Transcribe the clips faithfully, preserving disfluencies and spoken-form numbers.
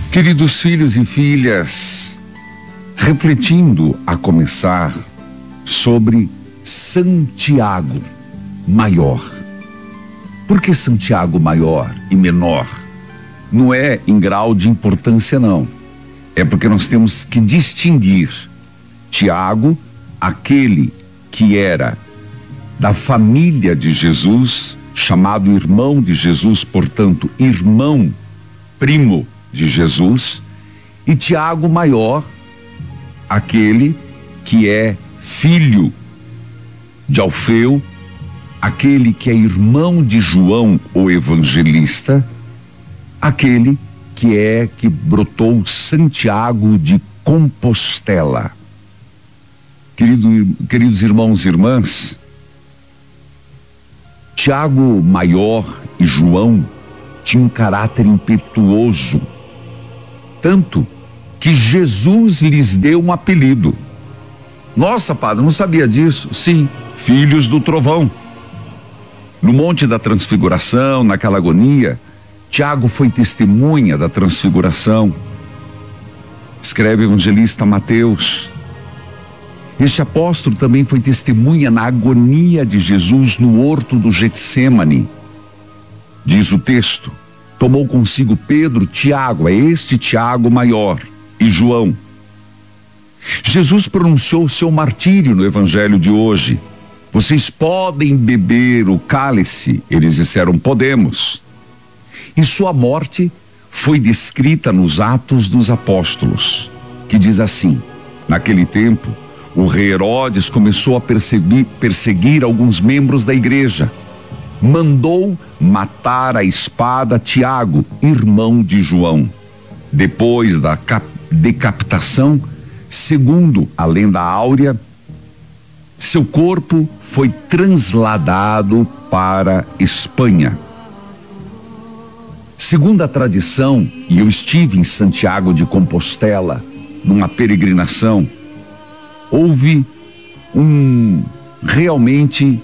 Queridos filhos e filhas, refletindo a começar sobre Santiago Maior. Por que Santiago Maior e menor? Não é em grau de importância, não. É porque nós temos que distinguir Tiago, aquele que era da família de Jesus, chamado irmão de Jesus, portanto, irmão, primo de Jesus, e Tiago Maior, aquele que é filho de Alfeu, aquele que é irmão de João, o evangelista, aquele que é que brotou Santiago de Compostela. Querido, queridos irmãos e irmãs, Tiago Maior e João tinham um caráter impetuoso, tanto que Jesus lhes deu um apelido. Nossa, padre, não sabia disso? Sim, filhos do trovão. No Monte da Transfiguração, naquela agonia, Tiago foi testemunha da transfiguração. Escreve o evangelista Mateus. Este apóstolo também foi testemunha na agonia de Jesus no horto do Getsêmani. Diz o texto, tomou consigo Pedro, Tiago, é este Tiago Maior, e João. Jesus pronunciou o seu martírio no evangelho de hoje. Vocês podem beber o cálice? Eles disseram, podemos. E sua morte foi descrita nos Atos dos Apóstolos, que diz assim, naquele tempo, o rei Herodes começou a perseguir, perseguir alguns membros da igreja. Mandou matar a espada Tiago, irmão de João. Depois da cap- decapitação, segundo a lenda áurea, seu corpo foi transladado para Espanha. Segundo a tradição, e eu estive em Santiago de Compostela, numa peregrinação, houve um, realmente,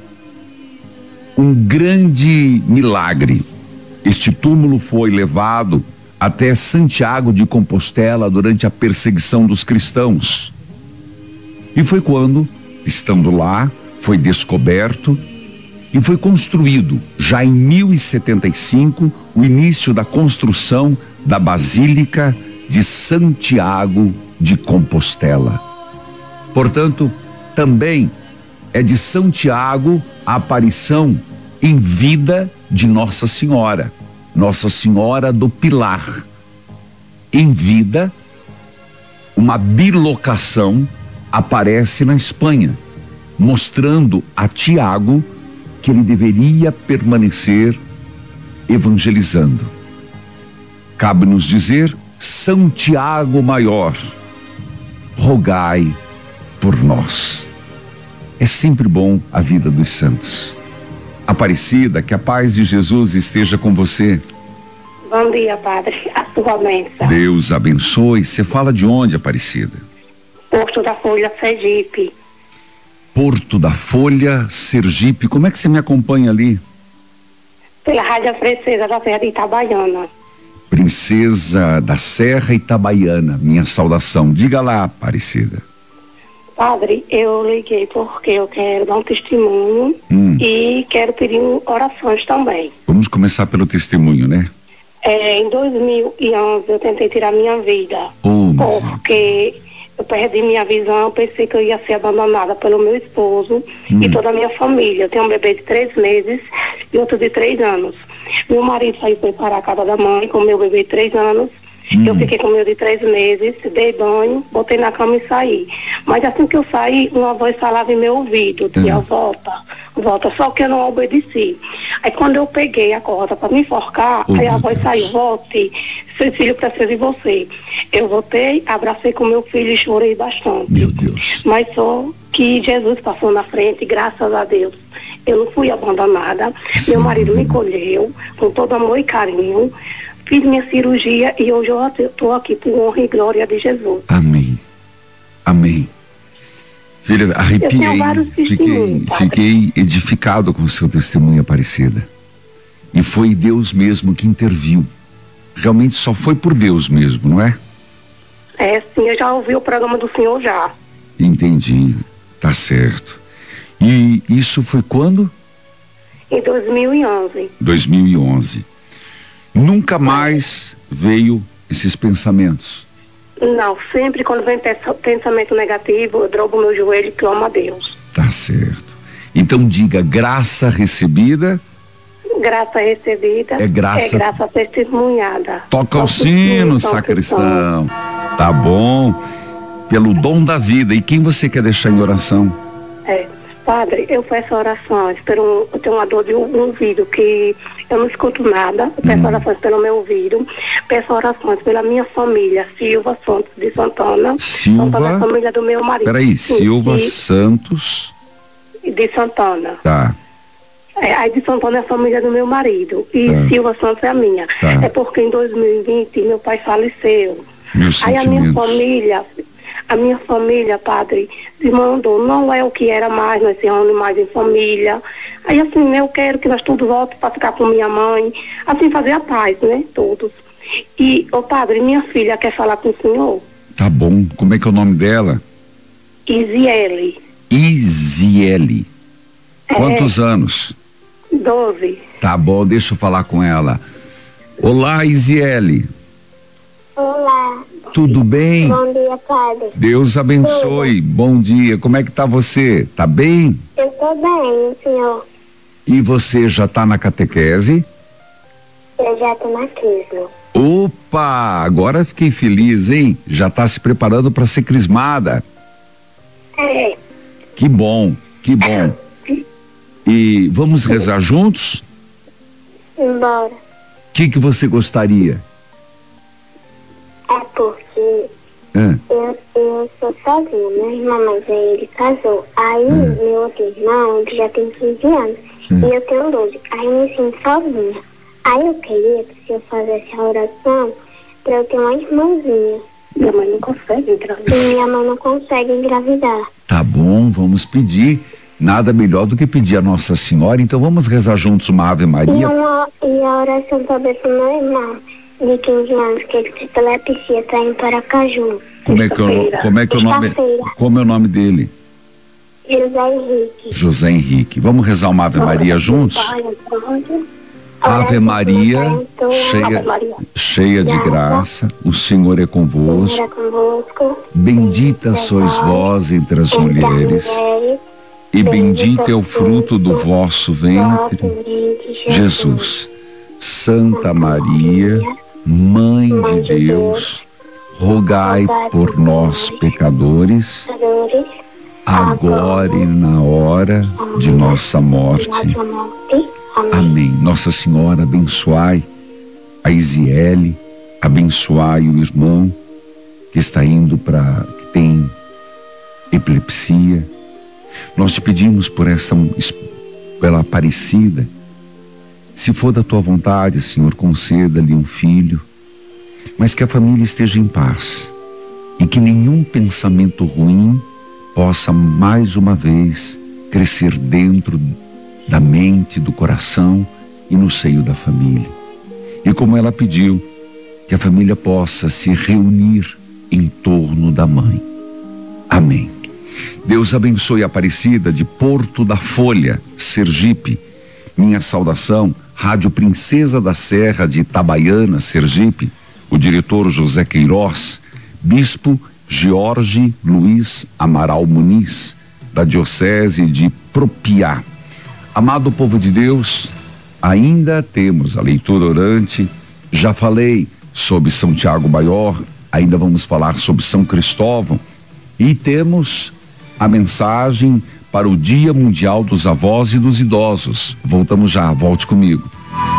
um grande milagre. Este túmulo foi levado até Santiago de Compostela durante a perseguição dos cristãos. E foi quando, estando lá, foi descoberto e foi construído, já em mil e setenta e cinco, o início da construção da Basílica de Santiago de Compostela. Portanto, também é de Santiago a aparição em vida de Nossa Senhora, Nossa Senhora do Pilar. Em vida, uma bilocação aparece na Espanha, mostrando a Tiago que ele deveria permanecer evangelizando. Cabe-nos dizer, São Tiago Maior, rogai por nós. É sempre bom a vida dos santos. Aparecida, que a paz de Jesus esteja com você. Bom dia, padre. A sua bênção. Deus abençoe. Você fala de onde, Aparecida? Porto da Folha, Sergipe. Porto da Folha, Sergipe. Como é que você me acompanha ali? Pela Rádio Princesa da Serra de Itabaiana. Princesa da Serra Itabaiana. Minha saudação. Diga lá, Aparecida. Padre, eu liguei porque eu quero dar um testemunho hum. e quero pedir orações também. Vamos começar pelo testemunho, né? É, em dois mil e onze eu tentei tirar minha vida. Oh, porque eu perdi minha visão, pensei que eu ia ser abandonada pelo meu esposo hum. e toda a minha família. Eu tenho um bebê de três meses e outro de três anos. Meu marido saiu preparar a casa da mãe com meu bebê de três anos. Hum. Eu fiquei com o meu de três meses, dei banho, botei na cama e saí. Mas assim que eu saí, uma voz falava em meu ouvido, dizia, hum. volta, volta, só que eu não obedeci. Aí quando eu peguei a corda para me enforcar, oh, aí a voz Deus. saiu, volte, seu filho precisa de você. Eu voltei, abracei com meu filho e chorei bastante. Meu Deus. Mas só que Jesus passou na frente, graças a Deus. Eu não fui abandonada, Sim. meu marido me colheu com todo amor e carinho. Fiz minha cirurgia e hoje eu estou aqui por honra e glória de Jesus. Amém. Amém. Filha, arrepiei, fiquei, fiquei edificado com o seu testemunho, Aparecida. E foi Deus mesmo que interviu. realmente só foi por Deus mesmo, não é? É, sim, eu já ouvi o programa do senhor já. Entendi, tá certo. E isso foi quando? Em dois mil e onze. dois mil e onze. Nunca mais veio esses pensamentos? Não, sempre quando vem pensamento negativo, eu dobro meu joelho e clamo a Deus. Tá certo. Então diga, graça recebida. Graça recebida é graça, é graça testemunhada. Toca o sino, sacristão. Tá bom. Pelo dom da vida. E quem você quer deixar em oração? É, padre, eu peço orações pelo, eu tenho uma dor de ouvido que eu não escuto nada. Eu peço hum. orações pelo meu ouvido. Peço orações pela minha família, Silva Santos de Santana. Silva. Pela família do meu marido. Peraí, Sim, Silva e, Santos. De Santana. Tá. É, aí de Santana é a família do meu marido. E tá. Silva Santos é a minha. Tá. É porque em dois mil e vinte meu pai faleceu. Meus aí a minha sentimentos. família, a minha família, padre, se mandou, não é o que era mais, nós se reúne mais em família. Aí assim, né, eu quero que nós todos voltem para ficar com minha mãe, assim fazer a paz, né, todos. E, ô padre, minha filha quer falar com o senhor. Tá bom, como é que é o nome dela? Isiele. Isiele. Quantos é, anos? Doze. Tá bom, deixa eu falar com ela. Olá, Isiele. Olá. Tudo bem? Bom dia, padre. Deus abençoe. Tudo. Bom dia. Como é que tá você? Tá bem? Eu tô bem, senhor. E você já tá na catequese? Eu já tô na crisma. Opa, agora fiquei feliz, hein? Já tá se preparando para ser crismada. É. Que bom, que bom. E vamos rezar juntos? Embora. O que que você gostaria? É porque é. eu, eu sou sozinha, meu irmão mais velho, ele casou. Aí é. meu outro irmão, ele já tem quinze anos, é. e eu tenho doze. Aí eu me sinto sozinha. Aí eu queria que se eu fizesse a oração pra eu ter uma irmãzinha. Minha mãe não consegue engravidar. E minha mãe não consegue engravidar. Tá bom, vamos pedir. Nada melhor do que pedir a Nossa Senhora, então vamos rezar juntos uma Ave Maria. E, uma, e a oração também pro meu irmão, de quinze anos, que ele tem epilepsia, tá em Paracaju. Como é que eu, como é que o nome, como é o nome dele? José Henrique. José Henrique. Vamos rezar uma Ave Maria juntos? Ave Maria, cheia, cheia de graça, o Senhor é convosco. Bendita sois vós entre as mulheres, e bendito é o fruto do vosso ventre, Jesus. Santa Maria, Mãe de Deus, rogai por nós, pecadores, agora e na hora de nossa morte. Amém. Nossa Senhora, abençoai a Isiele, abençoai o irmão que está indo para, que tem epilepsia. Nós te pedimos por essa, pela Aparecida, se for da tua vontade, Senhor, conceda-lhe um filho, mas que a família esteja em paz e que nenhum pensamento ruim possa mais uma vez crescer dentro da mente, do coração e no seio da família. E como ela pediu, que a família possa se reunir em torno da mãe. Amém. Deus abençoe a Aparecida de Porto da Folha, Sergipe. Minha saudação, Rádio Princesa da Serra de Itabaiana, Sergipe, o diretor José Queiroz, Bispo Jorge Luiz Amaral Muniz, da Diocese de Propiá. Amado povo de Deus, ainda temos a leitura orante. Já falei sobre São Tiago Maior, ainda vamos falar sobre São Cristóvão, e temos a mensagem para o Dia Mundial dos Avós e dos Idosos. Voltamos já, volte comigo.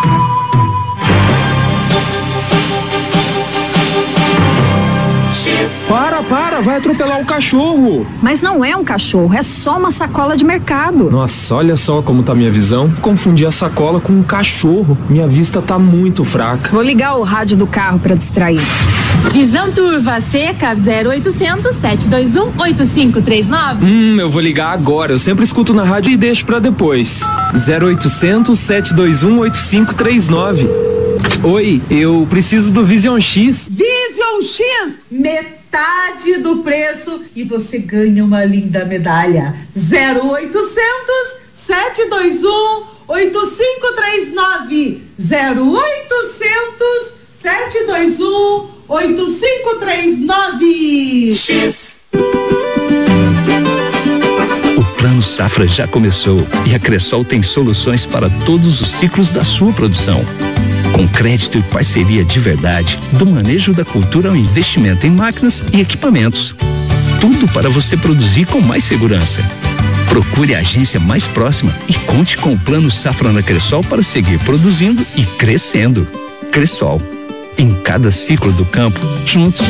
Para, para, vai atropelar o cachorro. Mas não é um cachorro, é só uma sacola de mercado. Nossa, olha só como tá minha visão. Confundi a sacola com um cachorro. Minha vista tá muito fraca. Vou ligar o rádio do carro para distrair. Visão Turva Seca zero oitocentos, sete dois um, oito cinco três nove. Hum, eu vou ligar agora. Eu sempre escuto na rádio e deixo pra depois. zero oitocentos, sete dois um, oito cinco três nove. Oi, eu preciso do Vision X. Vision X, metade do preço e você ganha uma linda medalha. zero oitocentos, sete dois um, oito cinco três nove. zero oitocentos, sete dois um, oito cinco três nove. X. O Plano Safra já começou e a Cressol tem soluções para todos os ciclos da sua produção. Com crédito e parceria de verdade, do manejo da cultura ao investimento em máquinas e equipamentos. Tudo para você produzir com mais segurança. Procure a agência mais próxima e conte com o Plano Safra na Cressol para seguir produzindo e crescendo. Cressol, em cada ciclo do campo, juntos.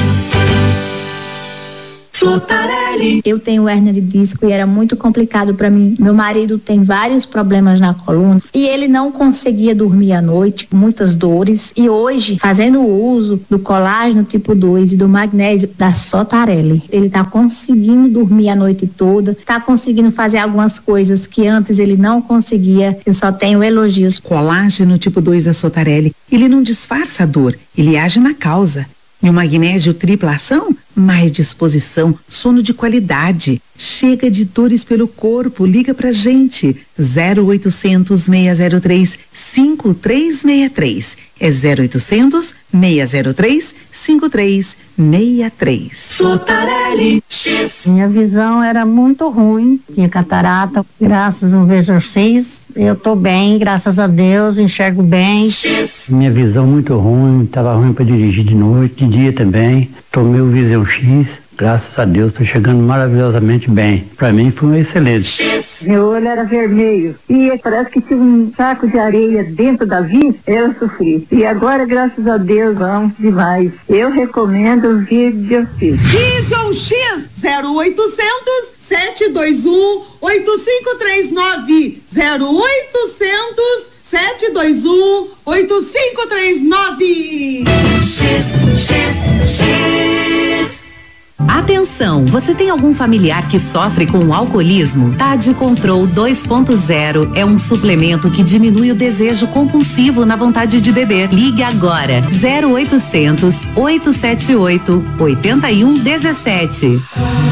Sotarelli. Eu tenho hérnia de disco e era muito complicado para mim. Meu marido tem vários problemas na coluna e ele não conseguia dormir à noite, muitas dores. E hoje, fazendo o uso do colágeno tipo dois e do magnésio da Sotarelli, ele está conseguindo dormir a noite toda, está conseguindo fazer algumas coisas que antes ele não conseguia. Eu só tenho elogios. Colágeno tipo dois da Sotarelli, ele não disfarça a dor, ele age na causa. E o magnésio tripla ação? Mais disposição, sono de qualidade. Chega de dores pelo corpo, liga pra gente. zero oitocentos, seis zero três, cinco três seis três. É zero oitocentos, seis zero três, cinco três seis três. Sotarelli X. Minha visão era muito ruim, tinha catarata. Graças ao Vision X, eu tô bem, graças a Deus, enxergo bem. X. Minha visão muito ruim, tava ruim para dirigir de noite, de dia também. Tomei o Vision X, graças a Deus, tô chegando maravilhosamente bem. Para mim foi um excelente. X. Meu olho era vermelho e parece que tinha um saco de areia dentro da vista, eu sofri. E agora, graças a Deus, vamos demais. Eu recomendo o Vision X. Vision X, zero oitocentos, sete dois um, oito cinco três nove. zero oitocentos, sete dois um, oito cinco três nove. X, X, X. Atenção, você tem algum familiar que sofre com alcoolismo? Tade Control dois ponto zero é um suplemento que diminui o desejo compulsivo na vontade de beber. Ligue agora, zero oitocentos, oito sete oito, oito um um sete.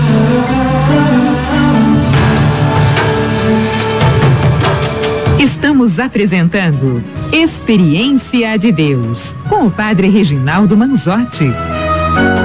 Estamos apresentando Experiência de Deus com o Padre Reginaldo Manzotti.